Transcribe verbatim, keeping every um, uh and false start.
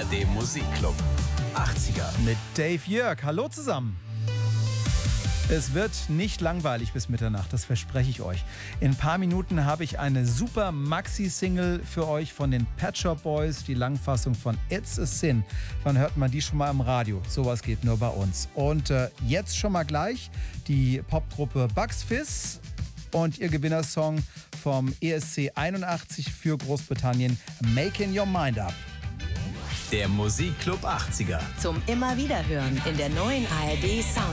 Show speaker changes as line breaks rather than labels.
dem Musikclub achtziger.
Mit Dave Jörg. Hallo zusammen. Es wird nicht langweilig bis Mitternacht, das verspreche ich euch. In ein paar Minuten habe ich eine super Maxi-Single für euch von den Pet Shop Boys, die Langfassung von It's a Sin. Wann hört man die schon mal im Radio? Sowas geht nur bei uns. Und äh, jetzt schon mal gleich die Popgruppe Bucks Fizz und ihr Gewinnersong vom E S C einundachtzig für Großbritannien, Making Your Mind Up.
Der Musikclub achtziger.
Zum immer wieder hören in der neuen A R D Sound